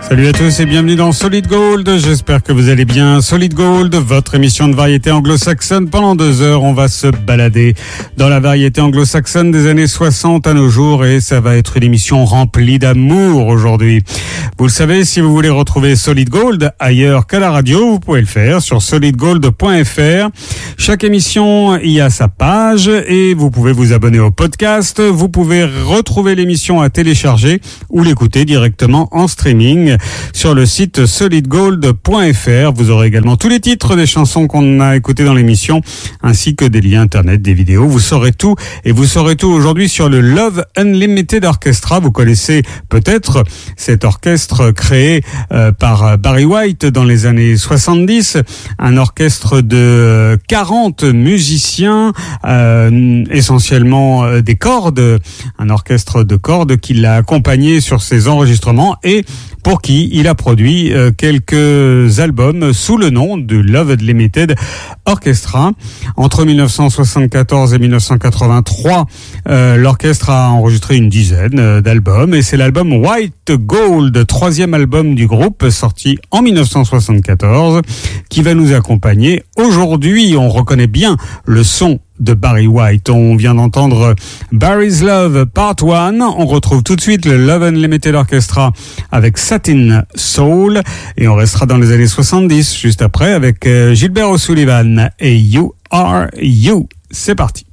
Salut à tous et bienvenue dans Solid Gold. J'espère que vous allez bien. Solid Gold, votre émission de variété anglo-saxonne. Pendant 2 heures, on va se balader dans la variété anglo-saxonne des années 60 à nos jours et ça va être une émission remplie d'amour aujourd'hui. Vous le savez, si vous voulez retrouver Solid Gold ailleurs qu'à la radio, vous pouvez le faire sur solidgold.fr. Chaque émission y a sa page et vous pouvez vous abonner au podcast. Vous pouvez retrouver l'émission à télécharger ou l'écouter directement en streaming sur le site solidgold.fr. Vous aurez également tous les titres des chansons qu'on a écoutées dans l'émission, ainsi que des liens internet, des vidéos. Vous saurez tout et vous saurez tout aujourd'hui sur le Love Unlimited Orchestra. Vous connaissez peut-être cet orchestre créé par Barry White dans les années 70, un orchestre de 40 musiciens, essentiellement des cordes, un orchestre de cordes qui l'a accompagné sur ses enregistrements et pour qui il a produit quelques albums sous le nom de Love Unlimited Orchestra. Entre 1974 et 1983, l'orchestre a enregistré une dizaine d'albums et c'est l'album White Gold, 3e album du groupe, sorti en 1974, qui va nous accompagner aujourd'hui. On reconnaît bien le son de Barry White. On vient d'entendre Barry's Love Part 1. On retrouve tout de suite le Love Unlimited Orchestra avec Satin Soul et on restera dans les années 70 juste après avec Gilbert O'Sullivan et You Are You. C'est parti.